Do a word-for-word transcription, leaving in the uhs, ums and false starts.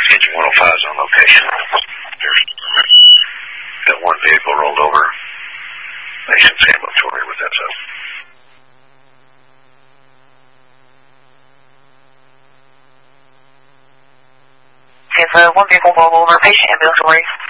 Engine one oh five is on location. Got one vehicle rolled over. Nation's ambulatory with that up. There's uh, one vehicle rolled over. Patient ambulatory.